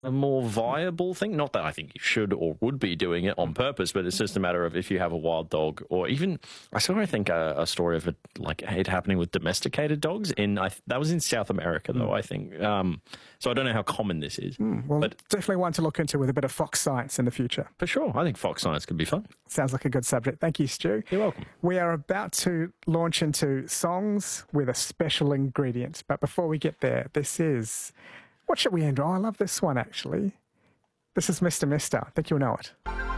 a more viable thing. Not that I think you should or would be doing it on purpose, but it's just a matter of if you have a wild dog, or even I saw, I think, a story of it happening with domesticated dogs that was in South America, though, I think. So I don't know how common this is. Well, but definitely one to look into with a bit of fox science in the future. For sure. I think fox science could be fun. Sounds like a good subject. Thank you, Stu. You're welcome. We are about to launch into songs with a special ingredient. But before we get there, this is... What should we end on? I love this one, actually. This is Mr. Mister. I think you'll know it.